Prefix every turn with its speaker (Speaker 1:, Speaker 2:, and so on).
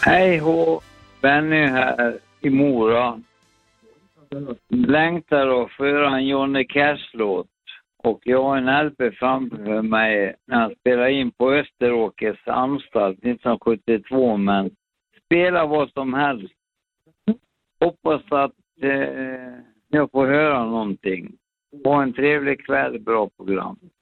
Speaker 1: Hej hå, Benny här i Mora. Längtar att föra en Johnny Cash-låt. Och jag har en LP framför mig när han spelar in på Österåkers anstalt 1972. Men spela vad som helst. Hoppas att jag får höra någonting. Ha en trevlig kväll, bra program.